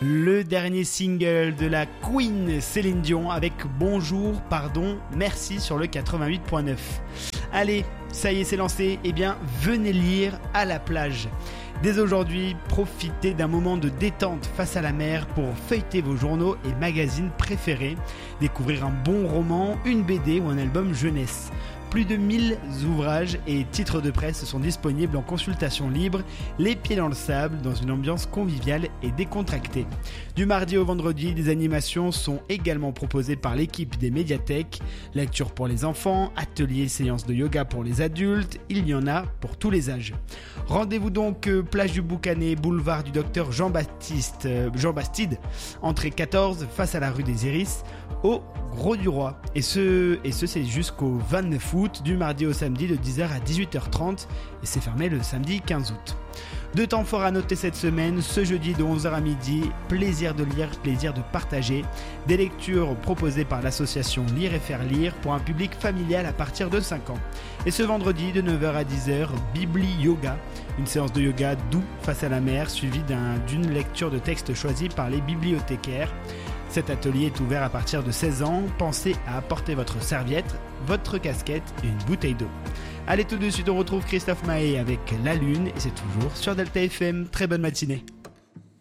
Le dernier single de la Queen Céline Dion avec Bonjour, pardon, merci sur le 88.9. Allez, ça y est, c'est lancé. Eh bien, venez lire à la plage. Dès aujourd'hui, profitez d'un moment de détente face à la mer pour feuilleter vos journaux et magazines préférés, découvrir un bon roman, une BD ou un album jeunesse. Plus de 1000 ouvrages et titres de presse sont disponibles en consultation libre, les pieds dans le sable, dans une ambiance conviviale et décontractée. Du mardi au vendredi, des animations sont également proposées par l'équipe des médiathèques, lecture pour les enfants, ateliers, séances de yoga pour les adultes, il y en a pour tous les âges. Rendez-vous donc plage du Boucanet, boulevard du docteur Jean Bastide, entrée 14, face à la rue des Iris, au Gros du Roi. Et ce c'est jusqu'au 29 août, du mardi au samedi de 10h à 18h30 et c'est fermé le samedi 15 août. Deux temps forts à noter cette semaine, ce jeudi de 11h à midi, plaisir de lire, plaisir de partager, des lectures proposées par l'association Lire et Faire Lire pour un public familial à partir de 5 ans. Et ce vendredi de 9h à 10h, Bibli Yoga, une séance de yoga doux face à la mer suivie d'une lecture de textes choisis par les bibliothécaires. Cet atelier est ouvert à partir de 16 ans. Pensez à apporter votre serviette, votre casquette et une bouteille d'eau. Allez, tout de suite, on retrouve Christophe Maé avec La Lune et c'est toujours sur Delta FM. Très bonne matinée.